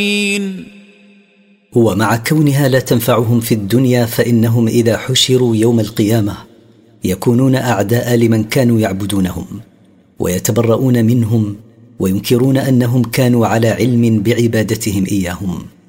ومع كونها لا تنفعهم في الدنيا، فإنهم إذا حشروا يوم القيامة يكونون أعداء لمن كانوا يعبدونهم، ويتبرؤون منهم وينكرون أنهم كانوا على علم بعبادتهم إياهم.